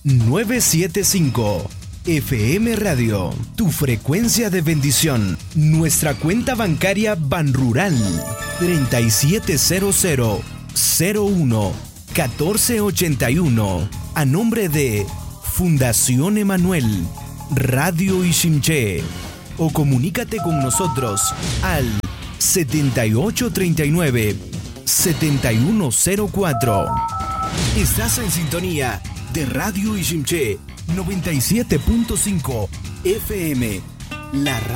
975. FM Radio, tu frecuencia de bendición. Nuestra cuenta bancaria Banrural 3700011481. A nombre de Fundación Emanuel, Radio Ishimché. O comunícate con nosotros al 7839-7104. Estás en sintonía de Radio Ishimché 97.5 FM. La